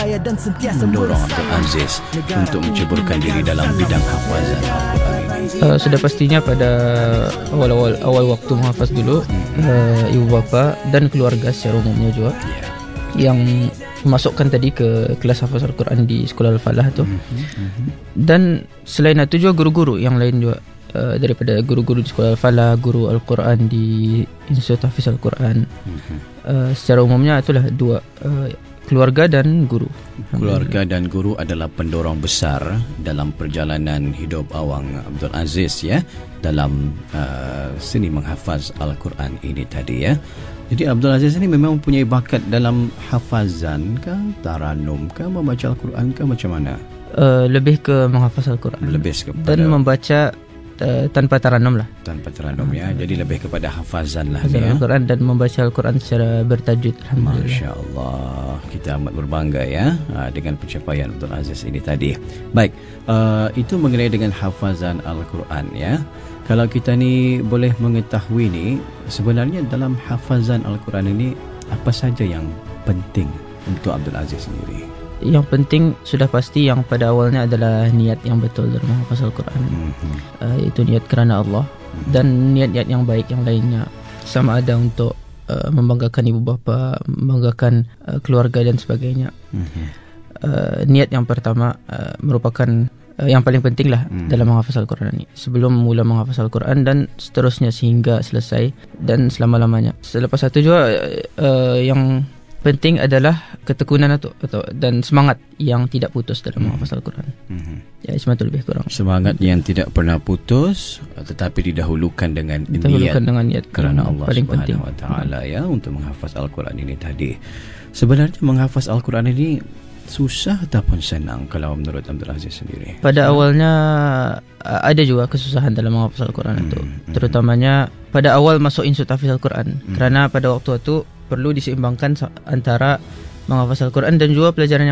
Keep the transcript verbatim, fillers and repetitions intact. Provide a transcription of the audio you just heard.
mendorong Abdul Aziz untuk menceburkan diri dalam bidang hafazan Al-Quran ini? Uh, sudah pastinya pada awal-awal awal waktu menghafaz dulu, hmm. uh, ibu bapa dan keluarga secara umumnya juga yeah. yang memasukkan tadi ke kelas hafaz Al-Quran di sekolah Al-Falah tu. Mm-hmm. Dan selain itu juga guru-guru yang lain juga, uh, daripada guru-guru di sekolah Al-Falah, guru Al-Quran di Institut Hafiz Al-Quran. Mm-hmm. Uh, secara umumnya itulah dua, uh, keluarga dan guru. Keluarga dan guru adalah pendorong besar dalam perjalanan hidup Awang Abdul Aziz ya, dalam uh, seni menghafaz Al-Quran ini tadi ya. Jadi Abdul Aziz ini memang mempunyai bakat dalam hafazan ke, taranum ke, membaca Al-Quran ke, macam mana? Uh, lebih ke menghafaz Al-Quran. Lebih kepada dan membaca uh, tanpa taranum lah. Tanpa taranum uh, ya. Jadi lebih kepada hafazan lah ya. Al-Quran dan membaca Al-Quran secara bertajwid. Masya Allah. Kita amat berbangga ya dengan pencapaian Abdul Aziz ini tadi. Baik, uh, itu mengenai dengan hafazan Al-Quran ya. Kalau kita ni boleh mengetahui ni, sebenarnya dalam hafazan Al-Quran ini apa saja yang penting untuk Abdul Aziz sendiri? Yang penting sudah pasti yang pada awalnya adalah niat yang betul dalam menghafaz Al-Quran. Mm-hmm. Uh, itu niat kerana Allah. Mm-hmm. Dan niat-niat yang baik yang lainnya, sama ada untuk uh, membanggakan ibu bapa, membanggakan uh, keluarga dan sebagainya. Mm-hmm. Uh, niat yang pertama uh, merupakan Uh, yang paling penting lah hmm. dalam menghafaz Al-Quran ini. Sebelum mula menghafaz Al-Quran dan seterusnya sehingga selesai dan selama-lamanya. Selepas itu juga uh, yang penting adalah ketekunan atau, atau dan semangat yang tidak putus dalam hmm. menghafaz Al-Quran. Hmm. Ya, cuma itu lebih kurang. Semangat yang tidak pernah putus tetapi didahulukan dengan didahulukan niat, dengan niat kerana Allah paling penting. Subhanahu wa taala ya, untuk menghafaz Al-Quran ini tadi. Sebenarnya menghafaz Al-Quran ini susah ataupun senang kalau menurut Abdul Aziz sendiri? Pada awalnya ada juga kesusahan dalam menghafaz Al-Quran hmm, itu, terutamanya pada awal masuk Institut Hafiz Al-Quran. Hmm. Kerana pada waktu itu perlu diseimbangkan antara menghafaz Al-Quran dan juga pelajaran